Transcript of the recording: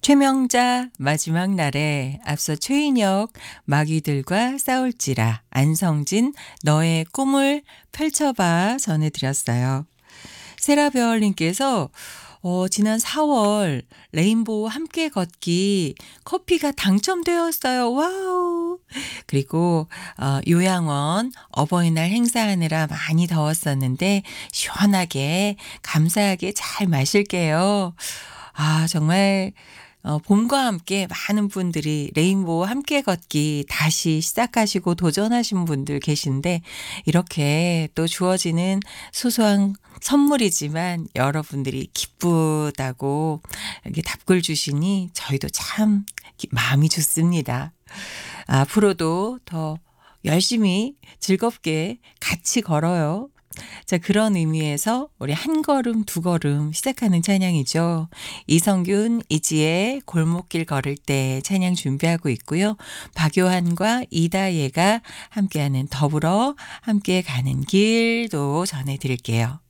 최명자 마지막 날에 앞서 최인혁 마귀들과 싸울지라 안성진 너의 꿈을 펼쳐봐 전해드렸어요. 세라별님께서 지난 4월 레인보우 함께 걷기 커피가 당첨되었어요. 와우. 그리고 요양원 어버이날 행사하느라 많이 더웠었는데 시원하게 감사하게 잘 마실게요. 정말 봄과 함께 많은 분들이 레인보우 함께 걷기 다시 시작하시고 도전하신 분들 계신데 이렇게 또 주어지는 소소한 선물이지만 여러분들이 기쁘다고 이렇게 답글 주시니 저희도 참 마음이 좋습니다. 앞으로도 더 열심히 즐겁게 같이 걸어요. 자, 그런 의미에서 우리 한 걸음 두 걸음 시작하는 찬양이죠. 이성균, 이지의 골목길 걸을 때 찬양 준비하고 있고요. 박요한과 이다예가 함께하는 더불어 함께 가는 길도 전해드릴게요.